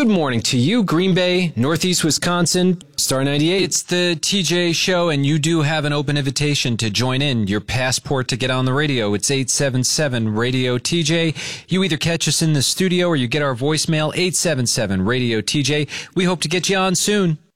Good morning to you, Green Bay, Northeast Wisconsin, Star 98. It's the TJ Show, and you do have an open invitation to join in. Your passport to get on the radio. It's 877-RADIO-TJ. You either catch us in the studio or you get our voicemail, 877-RADIO-TJ. We hope to get you on soon.